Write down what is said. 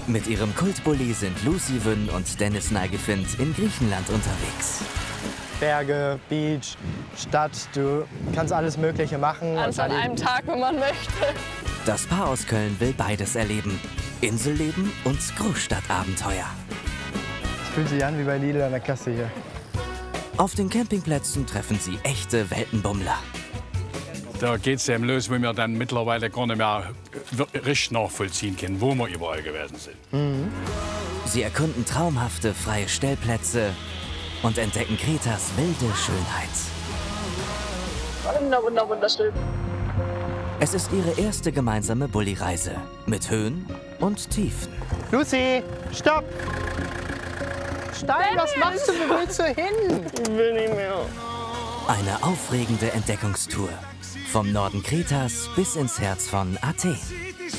Mit ihrem Kultbully sind Lucy Wynn und Dennis Neigefind in Griechenland unterwegs. Berge, Beach, Stadt, du kannst alles Mögliche machen. Alles an einem Tag, wenn man möchte. Das Paar aus Köln will beides erleben. Inselleben und Großstadtabenteuer. Es fühlt sich an wie bei Lidl an der Kasse hier. Auf den Campingplätzen treffen sie echte Weltenbummler. Da geht es eben los, wo wir dann mittlerweile gar nicht mehr richtig nachvollziehen können, wo wir überall gewesen sind. Sie erkunden traumhafte freie Stellplätze und entdecken Kretas wilde Schönheit. Wunderschön. Es ist ihre erste gemeinsame Bulli-Reise mit Höhen und Tiefen. Lucy, stopp! Stein, was machst du? Wo willst du hin? Ich will nicht mehr. Eine aufregende Entdeckungstour. Vom Norden Kretas bis ins Herz von Athen.